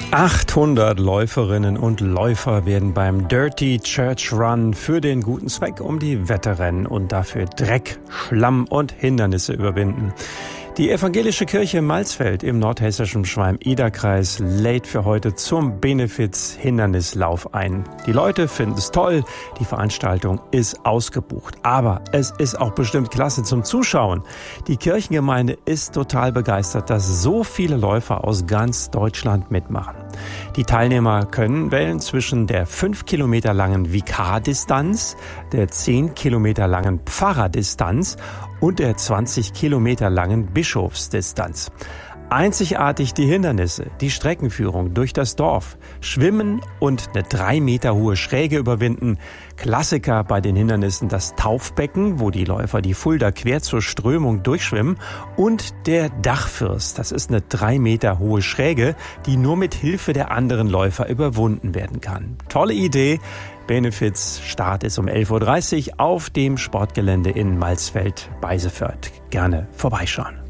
800 Läuferinnen und Läufer werden beim Dirty Church Run für den guten Zweck um die Wette rennen und dafür Dreck, Schlamm und Hindernisse überwinden. Die evangelische Kirche Malsfeld im nordhessischen Schwalm-Eder-Kreis lädt für heute zum Benefiz-Hindernislauf ein. Die Leute finden es toll, die Veranstaltung ist ausgebucht. Aber es ist auch bestimmt klasse zum Zuschauen. Die Kirchengemeinde ist total begeistert, dass so viele Läufer aus ganz Deutschland mitmachen. Die Teilnehmer können wählen zwischen der 5 Kilometer langen Vikardistanz, der 10 Kilometer langen Pfarrerdistanz und der 20 Kilometer langen Bischofsdistanz. Einzigartig die Hindernisse, die Streckenführung durch das Dorf, Schwimmen und eine 3 Meter hohe Schräge überwinden. Klassiker bei den Hindernissen das Taufbecken, wo die Läufer die Fulda quer zur Strömung durchschwimmen, und der Dachfirst. Das ist eine 3 Meter hohe Schräge, die nur mit Hilfe der anderen Läufer überwunden werden kann. Tolle Idee. Benefiz, Start ist um 11.30 Uhr auf dem Sportgelände in Malsfeld bei Sefert. Gerne vorbeischauen.